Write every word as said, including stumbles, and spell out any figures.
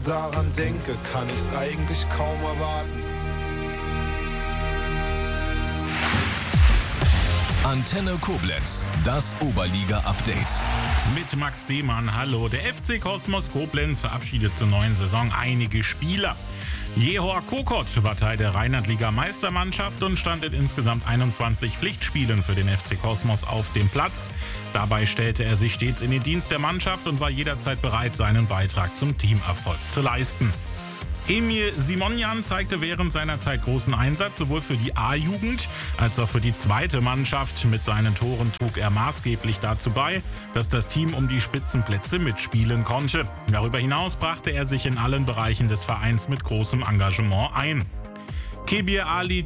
daran denke, kann ich's eigentlich kaum erwarten. Antenne Koblenz, das Oberliga-Update. Mit Max Demann, hallo. Der F C Kosmos Koblenz verabschiedet zur neuen Saison einige Spieler. Jehor Kokot war Teil der Rheinland-Liga-Meistermannschaft und stand in insgesamt einundzwanzig Pflichtspielen für den F C Kosmos auf dem Platz. Dabei stellte er sich stets in den Dienst der Mannschaft und war jederzeit bereit, seinen Beitrag zum Teamerfolg zu leisten. Emil Simonjan zeigte während seiner Zeit großen Einsatz, sowohl für die A-Jugend als auch für die zweite Mannschaft. Mit seinen Toren trug er maßgeblich dazu bei, dass das Team um die Spitzenplätze mitspielen konnte. Darüber hinaus brachte er sich in allen Bereichen des Vereins mit großem Engagement ein. Kebir Ali